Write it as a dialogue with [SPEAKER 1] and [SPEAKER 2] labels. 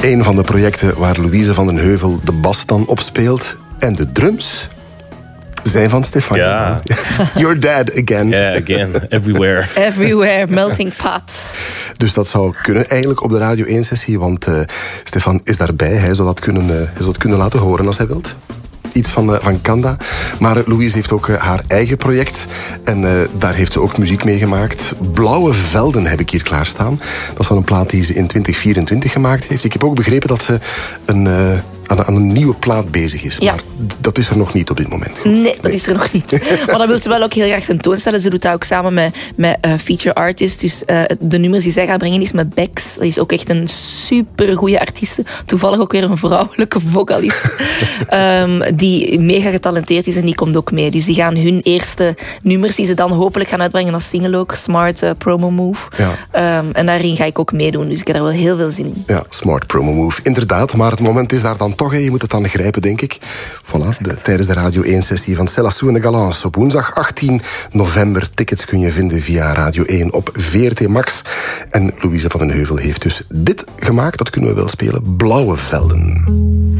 [SPEAKER 1] Een van de projecten waar Louise van den Heuvel de bas dan opspeelt. En de drums zijn van Stefan.
[SPEAKER 2] Ja.
[SPEAKER 1] Your dad again.
[SPEAKER 2] Yeah, again. Everywhere.
[SPEAKER 3] Everywhere, melting pot.
[SPEAKER 1] Dus dat zou kunnen eigenlijk op de Radio 1-sessie, want Stefan is daarbij. Hij zou dat kunnen laten horen als hij wilt. Iets van Kanda. Maar Louise heeft ook haar eigen project. En daar heeft ze ook muziek mee gemaakt. Blauwe Velden heb ik hier klaarstaan. Dat is van een plaat die ze in 2024 gemaakt heeft. Ik heb ook begrepen dat ze aan een nieuwe plaat bezig is.
[SPEAKER 3] Ja.
[SPEAKER 1] Maar dat is er nog niet op dit moment.
[SPEAKER 3] Nee, dat is er nog niet. Maar dat wil ze wel ook heel graag tentoonstellen. Ze doet dat ook samen met feature artists. Dus de nummers die zij gaat brengen is met Bex. Dat is ook echt een supergoeie artiest. Toevallig ook weer een vrouwelijke vocalist. Die mega getalenteerd is en die komt ook mee. Dus die gaan hun eerste nummers die ze dan hopelijk gaan uitbrengen als single ook. Smart Promo Move. Ja. En daarin ga ik ook meedoen. Dus ik heb daar wel heel veel zin in.
[SPEAKER 1] Ja, Smart Promo Move. Inderdaad, maar het moment is daar dan toch. Je moet het dan grijpen, denk ik. Voilà, tijdens de Radio 1-sessie van C'est la Sou en de Galance. Op woensdag 18 november. Tickets kun je vinden via Radio 1 op VRT Max. En Louise van den Heuvel heeft dus dit gemaakt. Dat kunnen we wel spelen. Blauwe Velden.